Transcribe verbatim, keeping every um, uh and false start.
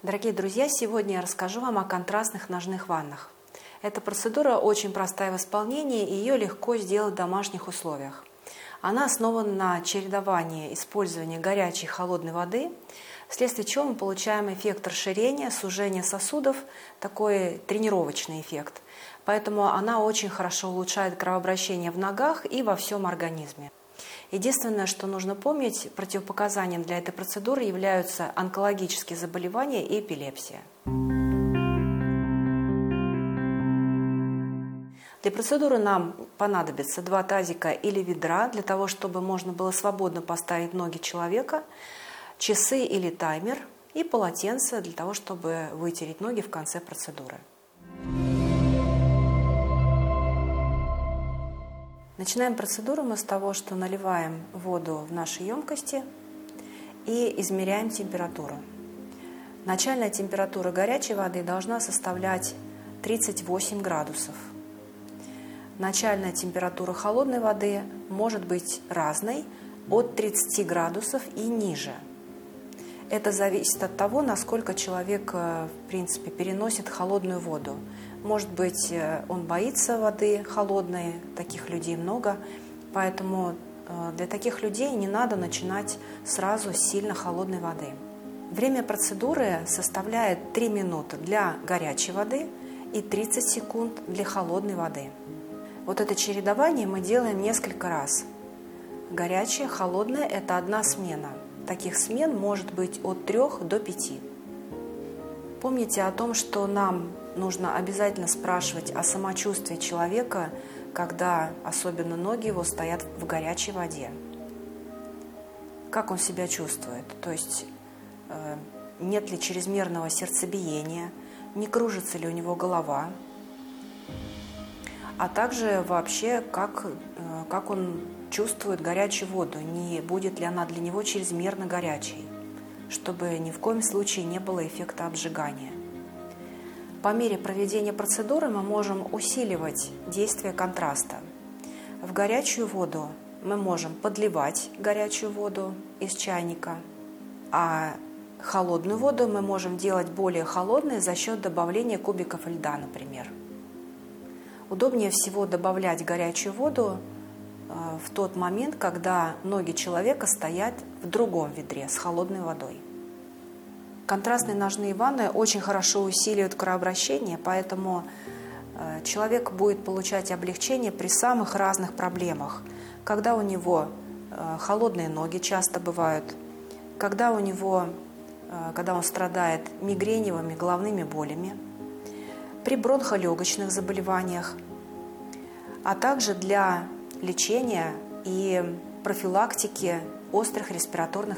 Дорогие друзья, сегодня я расскажу вам о контрастных ножных ваннах. Эта процедура очень простая в исполнении, и ее легко сделать в домашних условиях. Она основана на чередовании использования горячей и холодной воды, вследствие чего мы получаем эффект расширения, сужения сосудов, такой тренировочный эффект. Поэтому она очень хорошо улучшает кровообращение в ногах и во всем организме. Единственное, что нужно помнить, противопоказанием для этой процедуры являются онкологические заболевания и эпилепсия. Для процедуры нам понадобится два тазика или ведра, для того, чтобы можно было свободно поставить ноги человека, часы или таймер и полотенце для того, чтобы вытереть ноги в конце процедуры. Начинаем процедуру мы с того, что наливаем воду в наши емкости и измеряем температуру. Начальная температура горячей воды должна составлять тридцать восемь градусов. Начальная температура холодной воды может быть разной, от тридцати градусов и ниже. Это зависит от того, насколько человек, в принципе, переносит холодную воду. Может быть, он боится воды холодной, таких людей много, поэтому для таких людей не надо начинать сразу с сильно холодной воды. Время процедуры составляет три минуты для горячей воды и тридцать секунд для холодной воды. Вот это чередование мы делаем несколько раз. Горячая, холодная – это одна смена. Таких смен может быть от трёх до пяти. Помните о том, что нам нужно обязательно спрашивать о самочувствии человека, когда особенно ноги его стоят в горячей воде. Как он себя чувствует? То есть э, нет ли чрезмерного сердцебиения, не кружится ли у него голова, а также вообще, как, э, как он чувствует горячую воду, не будет ли она для него чрезмерно горячей, чтобы ни в коем случае не было эффекта обжигания. По мере проведения процедуры мы можем усиливать действие контраста. В горячую воду мы можем подливать горячую воду из чайника, а холодную воду мы можем делать более холодной за счет добавления кубиков льда, например. Удобнее всего добавлять горячую воду в тот момент, когда ноги человека стоят в другом ведре с холодной водой. Контрастные ножные ванны очень хорошо усиливают кровообращение, поэтому человек будет получать облегчение при самых разных проблемах. Когда у него холодные ноги часто бывают, когда у него, когда он страдает мигреневыми головными болями, при бронхолегочных заболеваниях, а также для лечения и профилактики острых респираторных